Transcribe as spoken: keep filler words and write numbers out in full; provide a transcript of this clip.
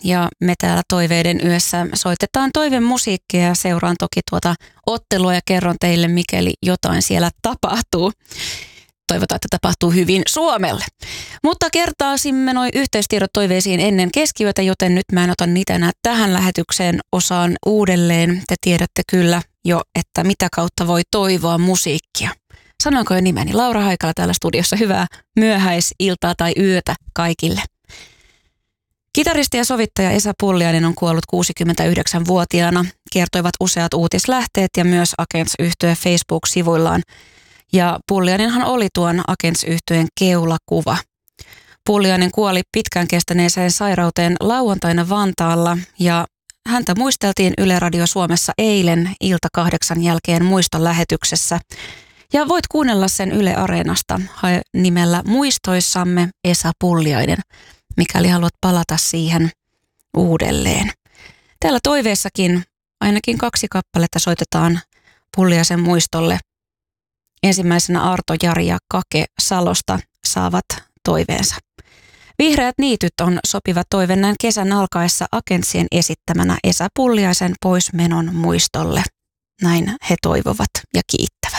ja me täällä Toiveiden yössä soitetaan toivemusiikkia ja seuraan toki tuota ottelua ja kerron teille, mikäli jotain siellä tapahtuu. Toivotaan, että tapahtuu hyvin Suomelle. Mutta kertaasimme noi yhteystiedot toiveisiin ennen keskiyötä, joten nyt mä en ota niitä enää tähän lähetykseen osaan uudelleen. Te tiedätte kyllä jo, että mitä kautta voi toivoa musiikkia. Sanoinko jo nimeni? Laura Haikala täällä studiossa. Hyvää myöhäisiltaa tai yötä kaikille. Kitaristi ja sovittaja Esa Pulliainen on kuollut kuusikymmentäyhdeksänvuotiaana, kertoivat useat uutislähteet ja myös Agents-yhtye Facebook-sivuillaan. Ja Pulliainenhan oli tuon Agents-yhtyeen keulakuva. Pulliainen kuoli pitkään kestäneeseen sairauteen lauantaina Vantaalla ja häntä muisteltiin Yle Radio Suomessa eilen ilta kahdeksan jälkeen muistolähetyksessä. Ja voit kuunnella sen Yle Areenasta hae nimellä Muistoissamme Esa Pulliainen, mikäli haluat palata siihen uudelleen. Täällä toiveessakin ainakin kaksi kappaletta soitetaan Pulliaisen muistolle. Ensimmäisenä Arto, Jari ja Kake Salosta saavat toiveensa. Vihreät niityt on sopiva toive näin kesän alkaessa Agentsien esittämänä Esa Pulliaisen poismenon muistolle. Näin he toivovat ja kiittävät.